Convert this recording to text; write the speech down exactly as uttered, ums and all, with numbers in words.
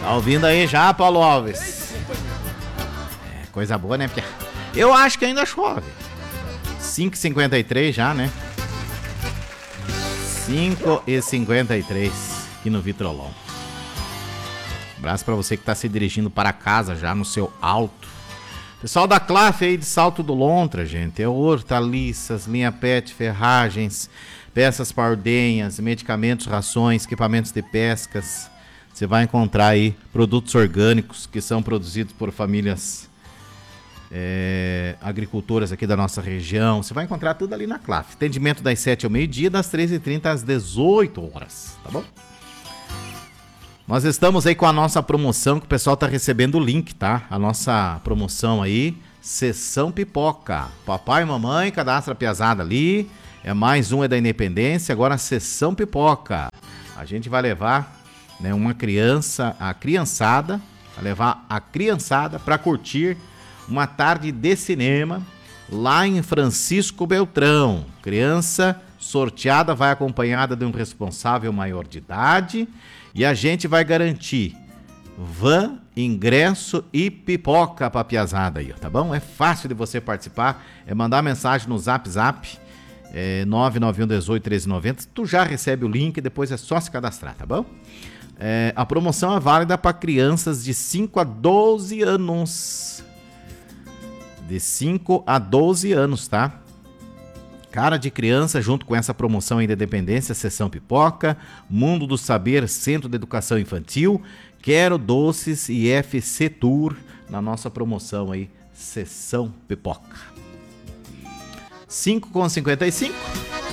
Tá ouvindo aí já, Paulo Alves? É, coisa boa, né, Pia? Eu acho que ainda chove. cinco e cinquenta e três já, né? cinco e cinquenta e três aqui no Vitrolão. Abraço pra você que tá se dirigindo para casa já no seu alto. Pessoal da Claf aí de Salto do Lontra, gente. É hortaliças, linha pet, ferragens, peças para ordenhas, medicamentos, rações, equipamentos de pescas. Você vai encontrar aí produtos orgânicos que são produzidos por famílias é, agricultoras aqui da nossa região. Você vai encontrar tudo ali na Claf. Atendimento das sete ao meio-dia, das treze e trinta às dezoito horas, tá bom? Nós estamos aí com a nossa promoção, que o pessoal tá recebendo o link, tá? A nossa promoção aí, Sessão Pipoca. Papai e mamãe, cadastra a piazada ali. É mais um, é da Independência, agora Sessão Pipoca. A gente vai levar... Né, uma criança, a criançada, a levar a criançada para curtir uma tarde de cinema lá em Francisco Beltrão. Criança sorteada vai acompanhada de um responsável maior de idade e a gente vai garantir van, ingresso e pipoca pra piazada aí, tá bom? É fácil de você participar, é mandar mensagem no Zap Zap é, nove nove um um oito treze noventa, tu já recebe o link, depois é só se cadastrar, tá bom? É, a promoção é válida para crianças de cinco a doze anos. De cinco a doze anos, tá? Cara de criança, junto com essa promoção aí da Independência, Sessão Pipoca, Mundo do Saber, Centro de Educação Infantil, Quero Doces e F C Tour na nossa promoção aí, Sessão Pipoca. cinco e cinquenta e cinco.